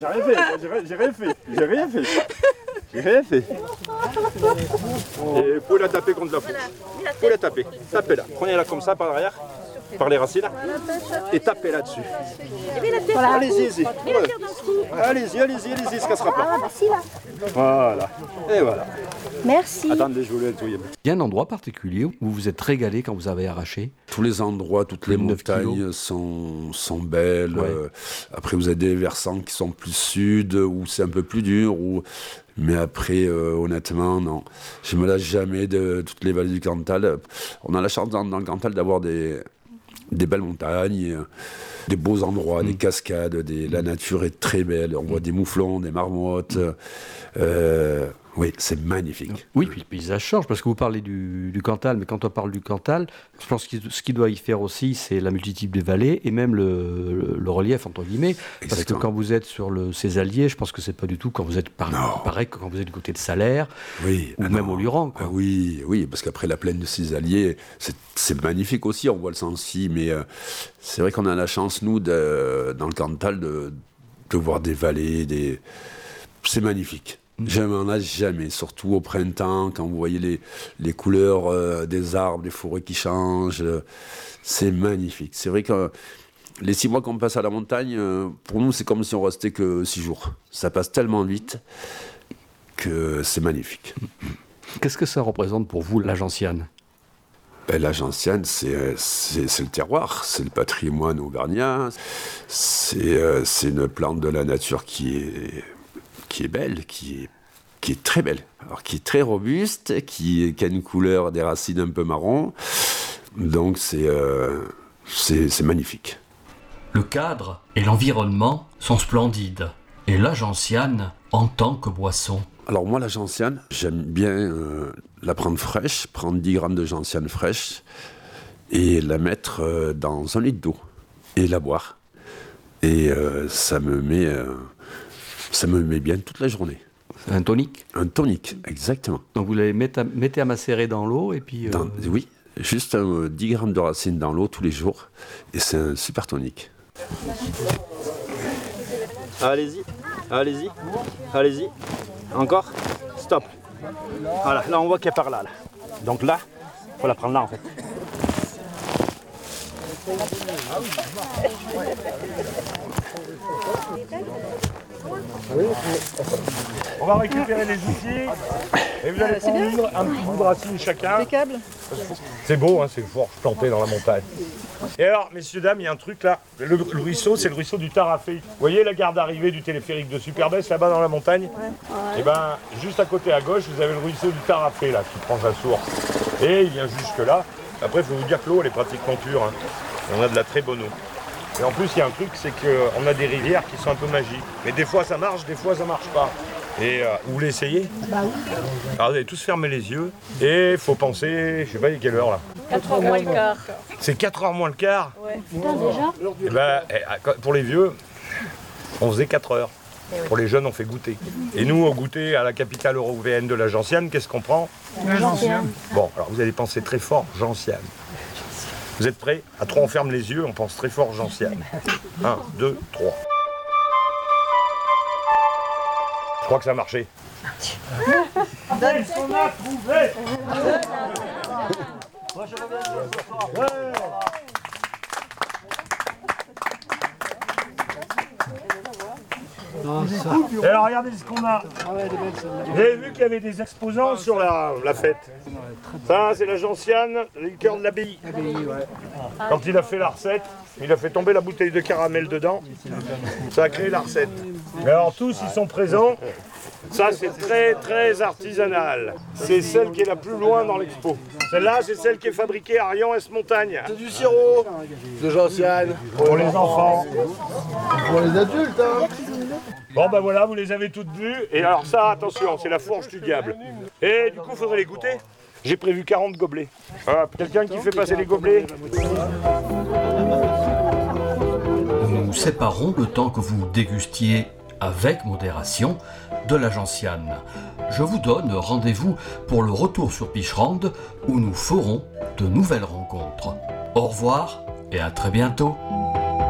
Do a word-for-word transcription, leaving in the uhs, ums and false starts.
J'ai rien fait, j'ai, j'ai rien fait, j'ai rien fait. J'ai rien fait. Et vous pouvez la taper contre la fourche. Vous pouvez la taper. Tapez-la. Prenez-la comme ça par l'arrière, par les racines, et tapez là-dessus. Voilà. Allez-y, allez-y. Ouais. Allez-y, allez-y, allez-y, il se cassera pas. Voilà. Et voilà. Merci. Attendez, je vous le nettoyer. Il y a un endroit particulier où vous vous êtes régalé quand vous avez arraché? Tous les endroits, toutes les montagnes sont, sont belles. Ouais. Euh, après, vous avez des versants qui sont plus sud, où c'est un peu plus dur. Où... Mais après, euh, honnêtement, non. Je me lâche jamais de toutes les vallées du Cantal. On a la chance dans, dans le Cantal d'avoir des, des belles montagnes, des beaux endroits, mmh. des cascades. Des... La nature est très belle. On voit des mouflons, des marmottes. Euh... Oui, c'est magnifique. Oui, puis le paysage change, parce que vous parlez du, du Cantal, mais quand on parle du Cantal, je pense que ce qui doit y faire aussi, c'est la multitude des vallées et même le, le, le relief, entre guillemets. Exactement. Parce que quand vous êtes sur le Césalier, je pense que c'est pas du tout quand vous êtes par, pareil que quand vous êtes du côté de Salaire, oui, ou ah même non. au Luran. Quoi. Ah oui, oui, parce qu'après la plaine de Césalier, c'est, c'est magnifique aussi, on voit le Sancy, mais euh, c'est vrai qu'on a la chance, nous, de, dans le Cantal, de, de voir des vallées, des... c'est magnifique. Je m'en ai jamais, surtout au printemps, quand vous voyez les, les couleurs euh, des arbres, des forêts qui changent. Euh, c'est magnifique. C'est vrai que euh, les six mois qu'on passe à la montagne, euh, pour nous, c'est comme si on restait que six jours. Ça passe tellement vite que c'est magnifique. Qu'est-ce que ça représente pour vous, la gentiane? Ben, la gentiane, c'est, c'est, c'est le terroir, c'est le patrimoine auvergnat. C'est, euh, c'est une plante de la nature qui est... qui est belle, qui est, qui est très belle, alors qui est très robuste, qui, qui a une couleur des racines un peu marron, donc c'est, euh, c'est, c'est magnifique. Le cadre et l'environnement sont splendides, et la gentiane en tant que boisson. Alors moi la gentiane, j'aime bien euh, la prendre fraîche, prendre dix grammes de gentiane fraîche, et la mettre euh, dans un litre d'eau, et la boire. Et euh, ça me met... Euh, Ça me met bien toute la journée. Un tonique? Un tonique, exactement. Donc vous les mettez à, mettez à macérer dans l'eau et puis... Euh... Dans, oui, juste euh, dix grammes de racines dans l'eau tous les jours. Et c'est un super tonique. Allez-y, allez-y, allez-y. Encore. Stop. Voilà, là on voit qu'elle part là, là. Donc là, il faut la prendre là en fait. On va récupérer les outils et vous allez prendre un petit bout de racine chacun. Des câbles. C'est beau, hein, c'est fort planté dans la montagne. Et alors, messieurs, dames, il y a un truc là. Le, le ruisseau, c'est le ruisseau du Tarafé. Vous voyez la gare d'arrivée du téléphérique de Superbès là-bas dans la montagne? Ouais. Ouais. Et ben, juste à côté à gauche, vous avez le ruisseau du Tarafé là qui prend sa source. Et il vient jusque là. Après, il faut vous dire que l'eau, elle est pratiquement pure. Hein. Et on a de la très bonne eau. Et en plus, il y a un truc, c'est qu'on a des rivières qui sont un peu magiques. Mais des fois, ça marche, des fois, ça marche pas. Et euh, vous voulez essayer? Bah oui. Alors, vous allez tous fermer les yeux. Et il faut penser, je sais pas, il est quelle heure là? quatre heures moins le quart. C'est quatre heures moins le quart? Ouais. Putain, déjà? Et ben, pour les vieux, on faisait quatre heures. Pour les jeunes, on fait goûter. Et nous, au goûter à la capitale européenne de la gentiane, qu'est-ce qu'on prend? La gentiane. Bon, alors vous allez penser très fort, gentiane. Vous êtes prêts? À trois, on ferme les yeux, on pense très fort gentiane. Un, deux, trois. Je crois que ça a marché. Qu'est-ce qu'on a trouvé? Et alors regardez ce qu'on a. Vous avez vu qu'il y avait des exposants sur la, la fête. Ça c'est la gentiane, le liqueur de l'abbaye. Quand il a fait la recette, il a fait tomber la bouteille de caramel dedans. Ça a créé la recette. Et alors tous ils sont présents. Ça c'est très très artisanal. C'est celle qui est la plus loin dans l'expo. Celle-là c'est celle qui est fabriquée à Riant-Est-Montagne. C'est du sirop de gentiane. Pour les enfants. Pour les adultes, hein. Bon ben voilà, vous les avez toutes vues. Et alors ça, attention, c'est la fourche du diable. Et du coup, il faudrait les goûter. J'ai prévu quarante gobelets. Voilà, quelqu'un qui fait passer les gobelets. Nous nous séparons le temps que vous dégustiez avec modération de la gentiane. Je vous donne rendez-vous pour le retour sur Picherande où nous ferons de nouvelles rencontres. Au revoir et à très bientôt.